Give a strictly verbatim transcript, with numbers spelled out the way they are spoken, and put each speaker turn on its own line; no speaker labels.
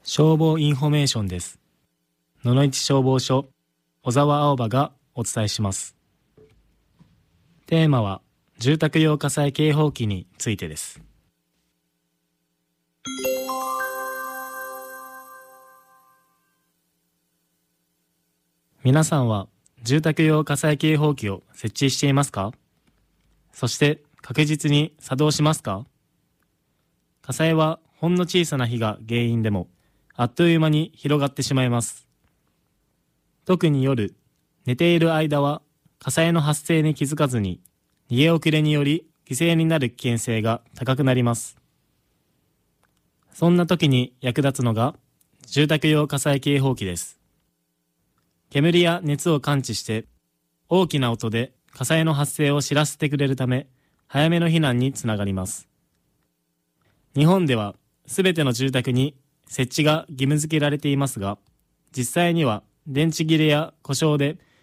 消防インフォメーションです。野々市消防署小沢青葉がお伝えします。テーマは住宅用火災警報器についてです。皆さんは住宅用火災警報器を設置していますか？そして確実に作動しますか？火災はほんの小さな火が原因でもあっという間に広がってしまいます。特に夜、寝ている間は火災の発生に気づかずに逃げ遅れにより犠牲になる危険性が高くなります。そんな時に役立つのが住宅用火災警報器です。煙や熱を感知して大きな音で火災の発生を知らせてくれるため、早めの避難につながります。日本ではすべての住宅に設置が義務付けられていますが、実際には電池切れや故障で